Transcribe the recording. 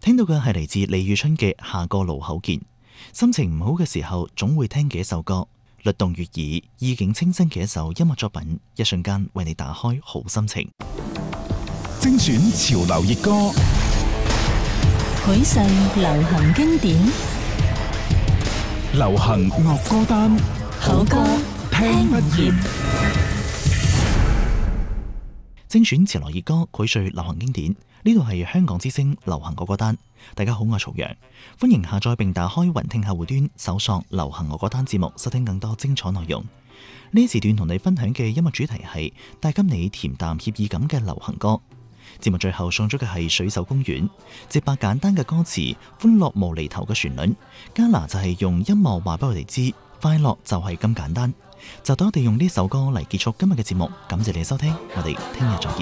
聽到嘅係嚟自李宇春嘅《下個路口見》。心情唔好嘅時候，總會聽嘅一首歌，律動悅耳、意境清新嘅一首音樂作品，一瞬間為你打開好心情。 精選潮流熱歌， 許世流行經典， 流行樂歌單， 好歌聽不厭。 精選潮流熱歌，膾炙流行經典。呢度係香港之聲流行樂歌單。大家好，我係曹陽，歡迎下載並打開雲聽客戶端，搜索流行樂歌單節目，收聽更多精彩內容。呢時段同你分享嘅音樂主題係帶給你恬淡愜意感嘅流行歌。節目最後送出嘅係水手公園，直白簡單嘅歌詞，歡樂無厘頭嘅旋律。加拿就係用音樂話俾我哋知，快樂就係咁簡單。就等我哋用呢首歌嚟結束今日嘅節目，感謝你收聽，我哋聽日再見。